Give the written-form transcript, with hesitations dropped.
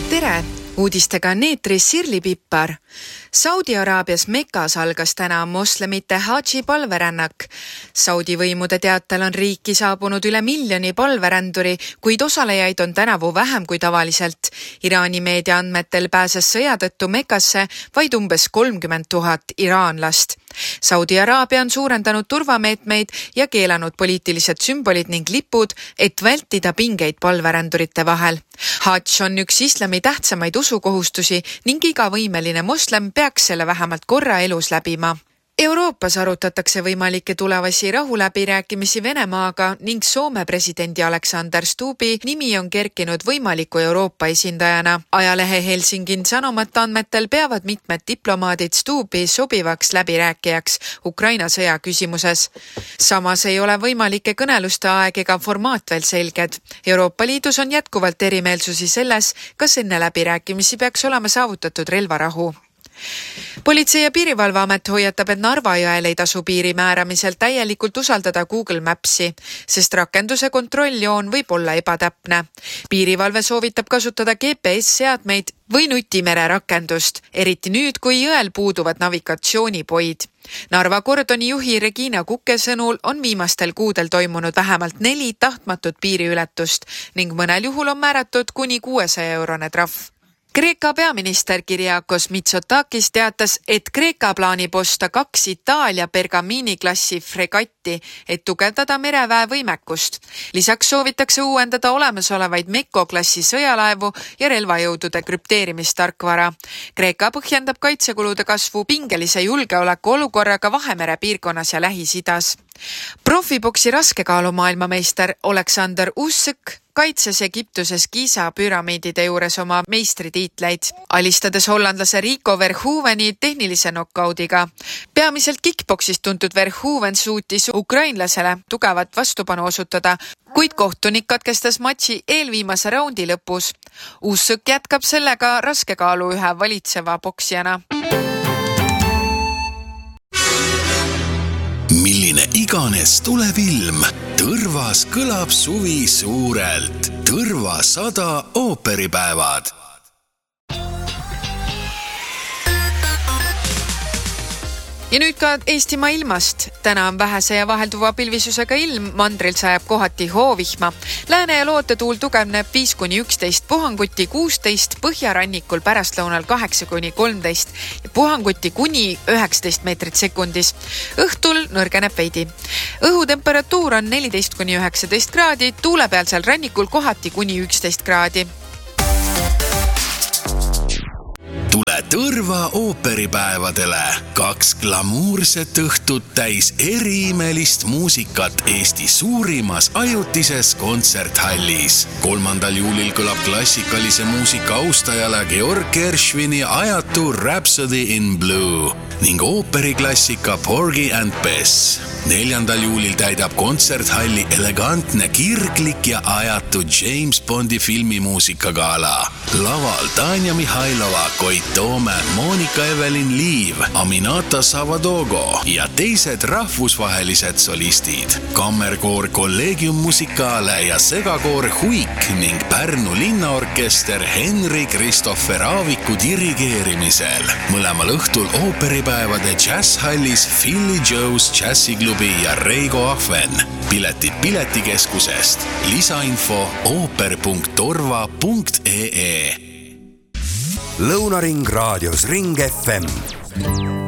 Tere! Uudistega on eetris Sirli Pippar. Saudi Araabias Mekas algas täna moslemite Hadži palverännak. Saudi võimude teatel on riiki saabunud üle 1 miljoni palveränduri, kuid osalejaid on tänavu vähem kui tavaliselt. Iraani meedia andmetel pääses sõja tõttu Mekasse vaid umbes 30 000 iraanlast. Saudi Araabia on suurendanud turvameetmeid ja keelanud poliitilised sümbolid ning lipud, et vältida pingeid palverändurite vahel. Hadž on üks islami tähtsamaid usukohustusi ning iga võimeline moslem peaks selle vähemalt korra elus läbima. Euroopas arutatakse võimalikke tulevasi rahuläbirääkimisi Venemaaga ning Soome presidendi Alexander Stubbi nimi on kerkinud võimaliku Euroopa esindajana. Ajalehe Helsingin Sanomat andmetel peavad mitmed diplomaadid Stubbi sobivaks läbirääkijaks Ukraina sõja küsimuses. Samas ei ole võimalike kõneluste aeg ega formaat veel selged. Euroopa Liidus on jätkuvalt erimeelsusi selles, kas enne läbirääkimisi peaks olema saavutatud relvarahu. Politsei- ja piirivalveamet hoiatab, et Narva jõel ei tasu piiri määramisel täielikult usaldada Google Mapsi, sest rakenduse kontrolljoon võib olla ebatäpne. Piirivalve soovitab kasutada GPS-seadmeid või nutimere rakendust, eriti nüüd, kui jõel puuduvad navigatsioonipoid. Narva kordoni juhi Regina Kukke sõnul on viimastel kuudel toimunud vähemalt 4 tahtmatut piiriületust ning mõnel juhul on määratud kuni 600-eurone trahv. Kreeka peaminister Kyriakos Mitsotakis teatas, et Kreeka plaanib osta 2 Itaalia Bergamini-klassi fregatti, et tugevdada mereväe võimekust. Lisaks soovitakse uuendada olemasolevaid Mekko-klassi sõjalaevu ja relvajõudude krüpteerimistarkvara. Kreeka põhjendab kaitsekulude kasvu pingelise julgeoleku olukorraga Vahemere piirkonnas ja Lähis-Idas. Profiboksi raskekaalu maailmameister Alexander Usyk kaitses Egiptuses Giza püramiidide juures oma meistritiitleid, alistades hollandlase Rico Verhoeveni tehnilise knockoudiga. Peamiselt kickboksist tuntud Verhoeven suutis ukrainlasele tugevat vastupanu osutada, kuid kohtunik katkestas matši eelviimase raundi lõpus. Usyk jätkab sellega raskekaalu ühe valitseva boksjana. Milline iganes tuleb ilm, Tõrvas kõlab suvi suurelt. Tõrva 100 ooperipäevad. Ja nüüd ka Eestimaa ilmast. Täna on vähese ja vahelduva pilvisusega ilm, mandril sajab kohati hoovihma. Lääne- ja lootetuul tugevneb 5-11, puhanguti 16, põhjarannikul pärastlõunal 8-13 ja puhanguti kuni 19 meetrit sekundis. Õhtul nõrgeneb veidi. Õhutemperatuur on 14-19 kraadi, tuulepealsel rannikul kohati kuni 11 kraadi. Tule Tõrva ooperipäevadele. 2 glamuurset õhtut täis eriimelist muusikat Eesti suurimas ajutises kontserthallis. 3. juulil kõlab klassikalise muusika austajale Georg Gershwini ajatu Rhapsody in Blue ning ooperiklassika Porgy and Bess. 4. juulil täidab kontserthalli elegantne, kirglik ja ajatu James Bondi filmimuusikagala. Laval Tanja Mihhailova, Koit Toome, Monika Evelin Liiv, Aminata Savadogo ja teised rahvusvahelised solistid. Kammerkoor Collegium Musicale ja segakoor Huik ning Pärnu linnaorkester Henri Kristoffer Aaviku dirigeerimisel. Mõlemal õhtul ooperipäevade jazzhallis Philly Joe's Jazziklubi ja Reigo Ahven. Piletid Piletikeskusest. Lisainfo ooper.torva.ee. Lõunaring raadios Ring FM.